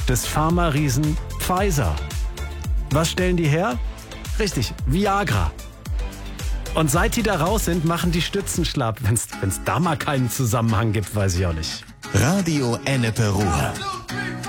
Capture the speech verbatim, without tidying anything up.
des Pharma-Riesen Pfizer. Was stellen die her? Richtig, Viagra. Und seit die da raus sind, machen die Stützen schlapp. Wenn es da mal keinen Zusammenhang gibt, weiß ich auch nicht. Radio Ennepe Ruhr.